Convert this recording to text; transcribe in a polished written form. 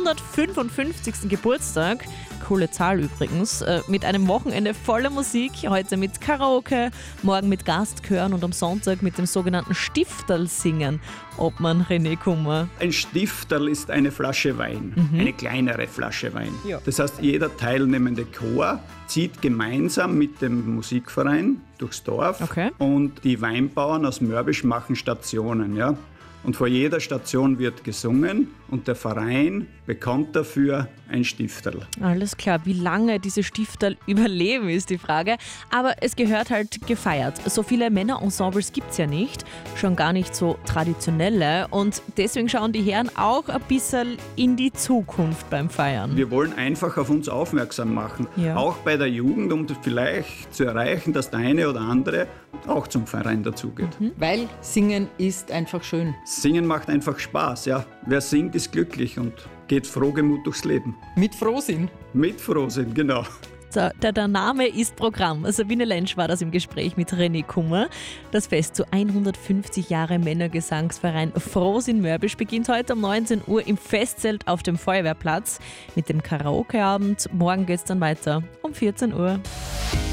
155. Geburtstag. Coole Zahl übrigens. Mit einem Wochenende voller Musik. Heute mit Karaoke, morgen mit Gastchören und am Sonntag mit dem sogenannten Stifterl singen. Obmann René Kummer. Ein Stifterl ist eine Flasche Wein, eine kleinere Flasche Wein. Ja. Das heißt, jeder teilnehmende Chor zieht gemeinsam mit dem Musikverein durchs Dorf und die Weinbauern aus Mörbisch machen Stationen. Ja? Und vor jeder Station wird gesungen und der Verein bekommt dafür ein Stifterl. Alles klar, wie lange diese Stifterl überleben, ist die Frage. Aber es gehört halt gefeiert. So viele Männerensembles gibt es ja nicht, schon gar nicht so traditionelle. Und deswegen schauen die Herren auch ein bisschen in die Zukunft beim Feiern. Wir wollen einfach auf uns aufmerksam machen, auch bei der Jugend, um vielleicht zu erreichen, dass der eine oder andere auch zum Verein dazugeht. Weil Singen ist einfach schön. Singen macht einfach Spaß, ja. Wer singt, ist glücklich und geht frohgemut durchs Leben. Mit Frohsinn. Mit Frohsinn, genau. So, der Name ist Programm. Sabine Lentsch war das im Gespräch mit René Kummer. Das Fest zu 150 Jahre Männergesangsverein Frohsinn Mörbisch beginnt heute um 19 Uhr im Festzelt auf dem Feuerwehrplatz mit dem Karaokeabend. Morgen geht es dann weiter um 14 Uhr.